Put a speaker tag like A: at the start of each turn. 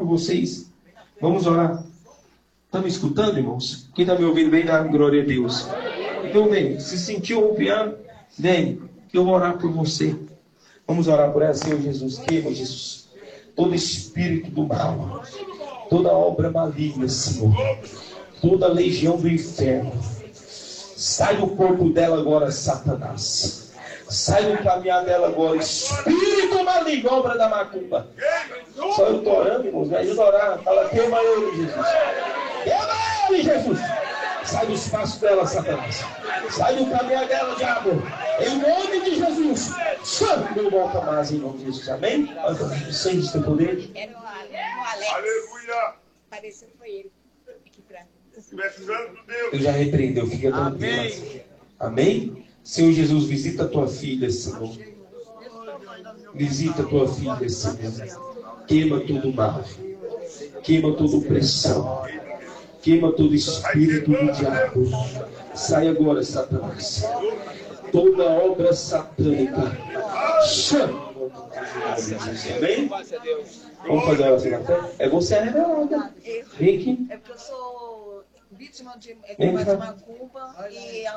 A: por vocês. Vamos orar. Estão me escutando, irmãos? Quem está me ouvindo, vem dar glória a Deus. Então vem, se sentiu ouvindo, vem, que eu vou orar por você. Vamos orar por ela, Senhor Jesus. Queima, Jesus, todo espírito do mal, toda obra maligna, Senhor, toda legião do inferno, sai do corpo dela agora, Satanás. Sai do caminhar dela agora, espírito maligno, obra da macumba. Só eu estou orando, irmãos, me ajuda a orar. Fala, queima ele, Jesus. Queima ele, Jesus. Sai do espaço dela, Satanás. Sai do caminhar dela, diabo. Em nome de Jesus. Santo, não volta mais em nome de Jesus. Amém? Olha, sem de teu poder.
B: Era o Alex.
C: Aleluia.
B: Pareceu que foi ele. Aqui pra
A: Eu já repreendeu, fica tranquilo. Amém? Senhor Jesus, visita a tua filha, Senhor. Visita a tua filha, Senhor. Queima todo mal. Queima toda opressão. Queima todo espírito do diabo. Sai agora, Satanás. Toda obra satânica. Chama. Amém? Vamos fazer a oração. É você a revelada. Vem aqui.
B: É porque eu sou vítima de
A: Vem cá.
B: macumba e